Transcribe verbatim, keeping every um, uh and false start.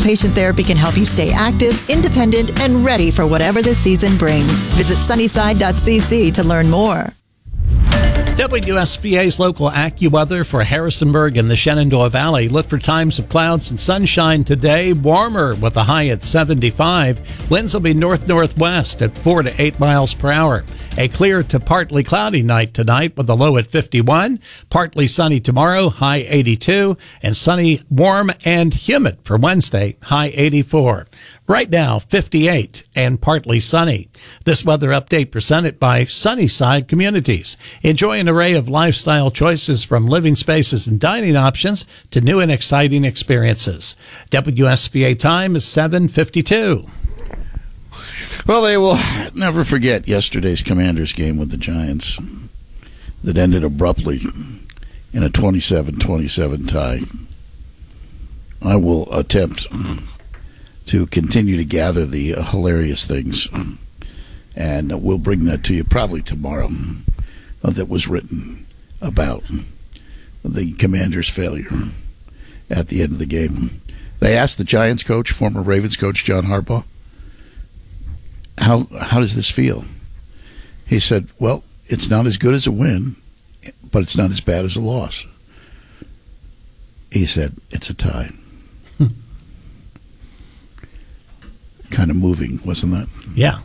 Outpatient therapy can help you stay active, independent, and ready for whatever the season brings. Visit sunnyside dot c c to learn more. W S B A's local AccuWeather for Harrisonburg and the Shenandoah Valley. Look for times of clouds and sunshine today. Warmer with a high at seventy-five. Winds will be north-northwest at four to eight miles per hour. A clear to partly cloudy night tonight with a low at fifty-one. Partly sunny tomorrow, high eighty-two. And sunny, warm, and humid for Wednesday, high eighty-four. Right now, fifty-eight and partly sunny. This weather update presented by Sunnyside Communities. Enjoy an array of lifestyle choices from living spaces and dining options to new and exciting experiences. W S B A time is seven fifty-two. Well, they will never forget yesterday's Commanders game with the Giants that ended abruptly in a twenty-seven twenty-seven tie. I will attempt to continue to gather the uh, hilarious things, and uh, we'll bring that to you probably tomorrow, uh, that was written about the Commanders' failure at the end of the game. They asked the Giants coach, former Ravens coach John Harbaugh, how how does this feel? He said, well, it's not as good as a win, but it's not as bad as a loss. He said, it's a tie. Kind of moving, wasn't that? Yeah.